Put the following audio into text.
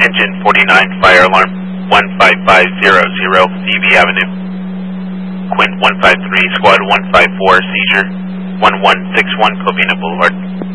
Engine 49, fire alarm 15500, DB Avenue. Quint 153, Squad 154, seizure 1161 Covina Boulevard.